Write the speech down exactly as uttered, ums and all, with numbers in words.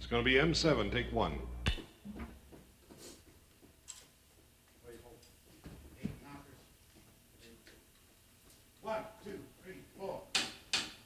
It's going to be M seven, take one. One, two, three.